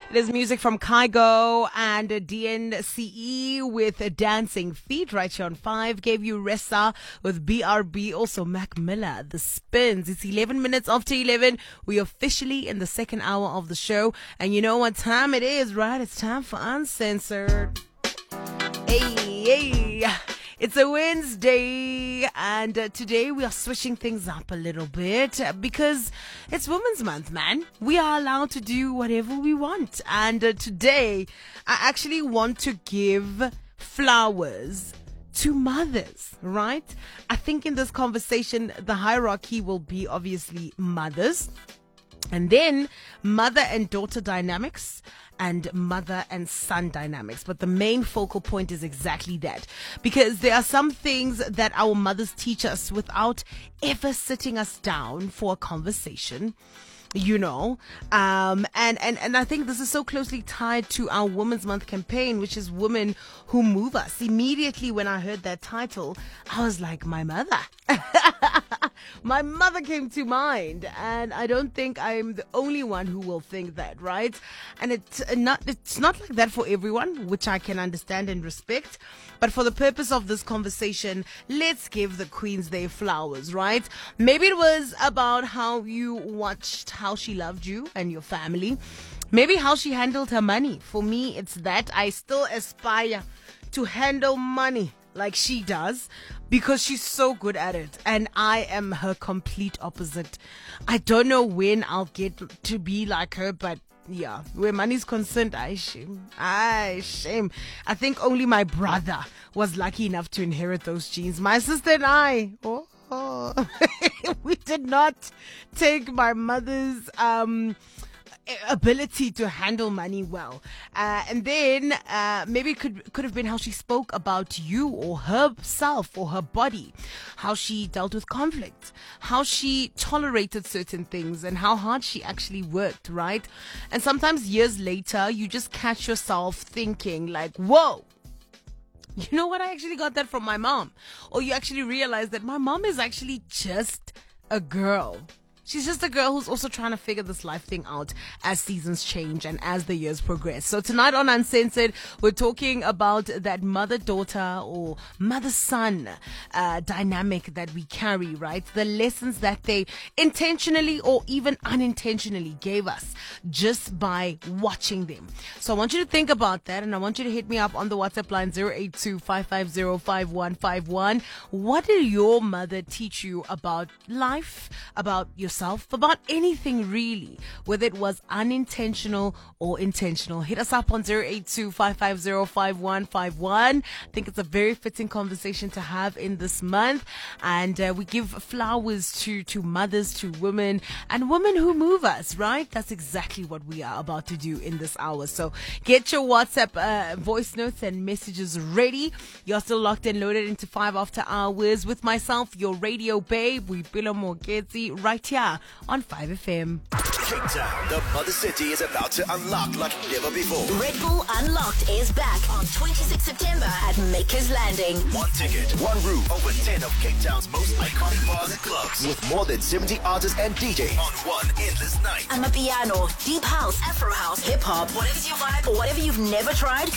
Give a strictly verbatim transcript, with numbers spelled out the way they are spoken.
It is music from Kygo and D N C E with Dancing Feet right here on five. Gave you Ressa with B R B. Also Mac Miller, The Spins. It's eleven minutes after eleven. We officially in the second hour of the show. And you know what time it is, right? It's time for Uncensored. Hey, hey. It's a Wednesday, and uh, today we are switching things up a little bit uh, because it's Women's Month, man. We are allowed to do whatever we want. And uh, today, I actually want to give flowers to mothers, right? I think in this conversation, the hierarchy will be obviously mothers, and then mother and daughter dynamics, and mother and son dynamics. But the main focal point is exactly that. Because there are some things that our mothers teach us without ever sitting us down for a conversation. You know, um, and, and, and I think this is so closely tied to our Women's Month campaign, which is Women Who Move Us. Immediately when I heard that title, I was like, my mother. My mother came to mind, and I don't think I'm the only one who will think that, right? And it's not, it's not like that for everyone, which I can understand and respect. But for the purpose of this conversation, let's give the queens their flowers, right? Maybe it was about how you watched how she loved you and your family. Maybe how she handled her money. For me, it's that. I still aspire to handle money like she does because she's so good at it, and I am her complete opposite. I don't know when I'll get to be like her, but yeah, where money's concerned, I shame. I shame. I think only my brother was lucky enough to inherit those genes. My sister and I, oh, oh. we did not take my mother's um ability to handle money well. Uh, and then uh, maybe it could could have been how she spoke about you or herself or her body, how she dealt with conflict, how she tolerated certain things, and how hard she actually worked, right? And sometimes years later, you just catch yourself thinking like, whoa, you know what? I actually got that from my mom. Or you actually realize that my mom is actually just a girl. She's just a girl who's also trying to figure this life thing out as seasons change and as the years progress. So tonight on Uncensored, we're talking about that mother-daughter or mother-son uh, dynamic that we carry, right? The lessons that they intentionally or even unintentionally gave us just by watching them. So I want you to think about that, and I want you to hit me up on the WhatsApp line zero eight two, five five zero, five one five one. What did your mother teach you about life, about yourself? About anything really, whether it was unintentional or intentional? Hit us up on zero eight two, five five zero, five one five one. I think it's a very fitting conversation to have in this month, and uh, we give flowers to to mothers, to women, and women who move us, right? That's exactly what we are about to do in this hour. So get your WhatsApp uh, voice notes and messages ready. You're still locked and loaded into five after hours with myself, your radio babe, Boipelo Mogezi, right here on five F M. Cape Town, the mother city, is about to unlock like never before. Red Bull Unlocked is back on twenty-sixth September at Makers Landing. One ticket, one room, over ten of Cape Town's most iconic bars and clubs, with more than seventy artists and D Js on one endless night. Amapiano, deep house, Afro house, hip hop, whatever's your vibe or whatever you've never tried,